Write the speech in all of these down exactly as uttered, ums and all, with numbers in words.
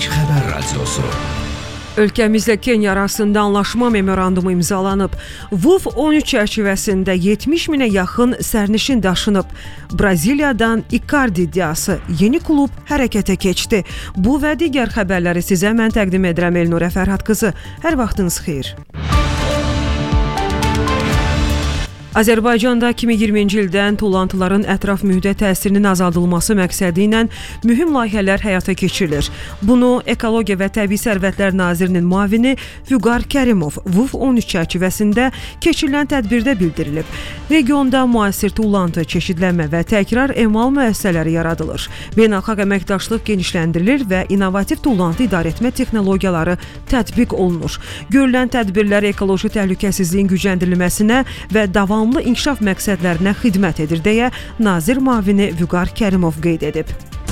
İlk Xəbər Radiosu. Ölkəmizlə Kenya arasında anlaşma memorandumu imzalanıb. V U F on üç çərçivəsində yetmiş minə yaxın sərnişin daşınıb. Braziliyadan Icardi iddiası yeni klub hərəkətə keçdi. Bu və digər xəbərləri sizə mən təqdim edirəm Elnurə Fərhad qızı. Hər vaxtınız xeyir. Azərbaycanda iki min iyirminci ildən tullantıların ətraf mühitə təsirinin azaldılması məqsədi ilə mühüm layihələr həyata keçirilir. Bunu Ekologiya və Təbii Sərvətlər Nazirinin müavini Vüqar Kərimov V U F on üç çərçivəsində keçirilən tədbirdə bildirilib. Regionda müasir tullantı, çeşidlənmə və təkrar emal müəssisələri yaradılır. Beynəlxalq əməkdaşlıq genişləndirilir və innovativ tullantı idarəetmə texnologiyaları tətbiq olunur. Görülən tədbirlər ekoloji təhlükəsizliyin gücləndirilməsinə və davam inkişaf məqsədlərinə xidmət edir deyə Nazir müavini Vüqar Kərimov qeyd edib.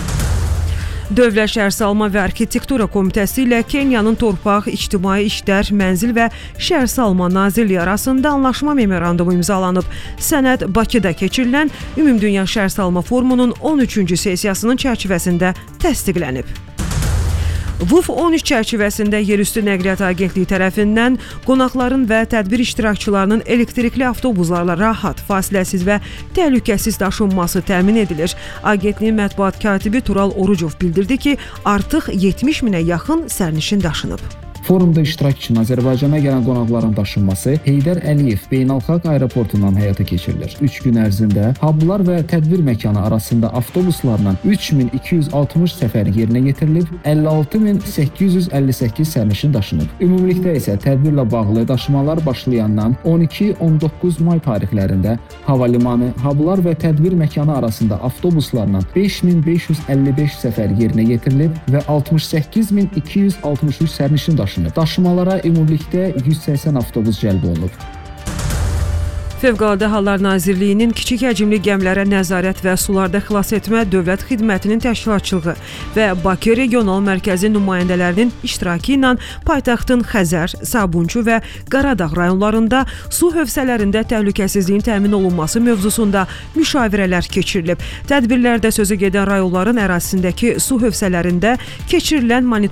Dövlət Şəhərsalma və Arxitektura Komitəsi ilə Kenyanın Torpaq, İctimai İşlər, Mənzil və Şəhərsalma Nazirliyi arasında anlaşma memorandumu imzalanıb. Sənəd Bakıda keçirilən Ümumdünya Şəhərsalma Forumunun on üçüncü sessiyasının çərçivəsində təsdiqlənib. V U F on üç çərçivəsində Yerüstü Nəqliyyat Agentliyi tərəfindən qonaqların və tədbir iştirakçılarının elektrikli avtobuslarla rahat, fasiləsiz və təhlükəsiz daşınması təmin edilir. Agentliyin mətbuat katibi Tural Orucov bildirdi ki, artıq yetmiş minə yaxın sərnişin daşınıb. Forumda iştirak üçün Azərbaycana gələn qonaqların daşınması Heydər Əliyev Beynəlxalq Aeroportundan həyata keçirilir. üç gün ərzində hublar və tədbir məkanı arasında avtobuslarla üç min iki yüz altmış səfər yerinə yetirilib, əlli altı min səkkiz yüz əlli səkkiz sərnişin daşınıb. Ümumilikdə isə tədbirlə bağlı daşımalar başlayandan on iki on doqquz may tarixlərində hava limanı, hublar və tədbir məkanı arasında avtobuslarla beş min beş yüz əlli beş səfər yerinə yetirilib və altmış səkkiz min iki yüz altmış üç sərnişin daşınıb. Daşımalara ümumilikdə yüz səksən avtobus cəlb olunub. Fövqəladə Hallar Nazirliyinin kiçik həcmli gəmilərə nəzarət və sularda xilas etmə dövlət xidmətinin təşkilatçılığı və Bakı Regional Mərkəzi nümayəndələrinin iştirakı ilə paytaxtın Xəzər, Sabunçu və Qaradağ rayonlarında su hövzələrində təhlükəsizliyin təmin olunması mövzusunda müşavirələr keçirilib. Tədbirlərdə sözü gedən rayonların ərazisindəki su hövzələrində keçirilən monitorinq